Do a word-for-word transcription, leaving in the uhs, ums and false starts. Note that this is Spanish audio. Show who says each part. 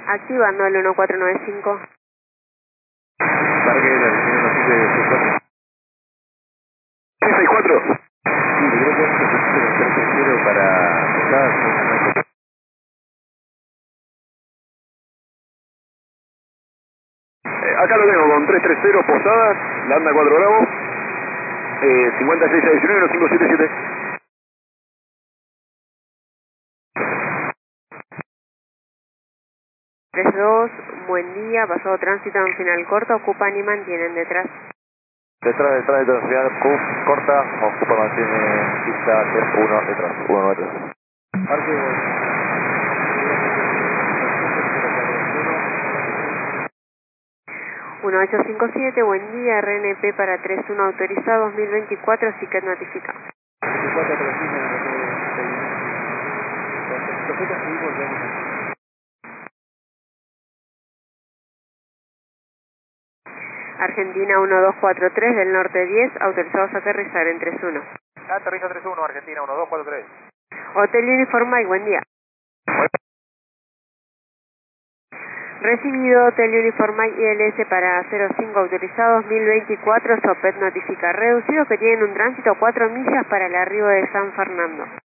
Speaker 1: Activando el uno cuatro nueve cinco.
Speaker 2: Cargue la línea uno siete
Speaker 3: sesenta y cuatro.
Speaker 2: Sí, yo creo que es el tercer cero para posadas.
Speaker 3: Eh, acá lo tengo con tres tres cero Posadas, Landa cuatro Bravo, eh, cincuenta y seis a diecinueve, uno cinco siete siete.
Speaker 1: tres dos, buen día, pasado tránsito en final corto, ocupan y mantienen detrás.
Speaker 2: Detrás, detrás, detrás, final, Q, corta, ocupa, mantiene, pista, uno, detrás, uno, nueve, tres. Marque.
Speaker 1: uno ocho cinco siete, buen día, R N P para tres uno autorizado, dos mil veinticuatro, SICAT notifica.
Speaker 2: veinticuatro,
Speaker 1: Argentina uno dos cuatro tres del norte diez, autorizados a aterrizar en tres uno.
Speaker 2: Aterriza tres uno, Argentina uno dos cuatro tres.
Speaker 1: Hotel Uniform Mike, buen día. Recibido Hotel Uniform Mike I L S para cero cinco autorizado dos mil veinticuatro, SOPET notifica reducidos que tienen un tránsito cuatro millas para el arribo de San Fernando.